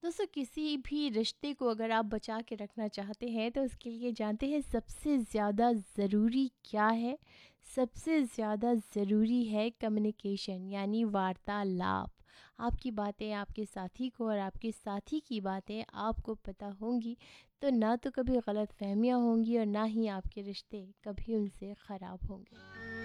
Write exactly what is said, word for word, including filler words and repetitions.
दोस्तों, किसी भी रिश्ते को अगर आप बचा के रखना चाहते हैं तो उसके लिए जानते हैं सबसे ज़्यादा ज़रूरी क्या है? सबसे ज़्यादा ज़रूरी है कम्युनिकेशन, यानी वार्तालाप। आपकी बातें आपके साथी को और आपके साथी की बातें आपको पता होंगी तो ना तो कभी गलतफ़हमियाँ होंगी और ना ही आपके रिश्ते कभी उनसे ख़राब होंगे।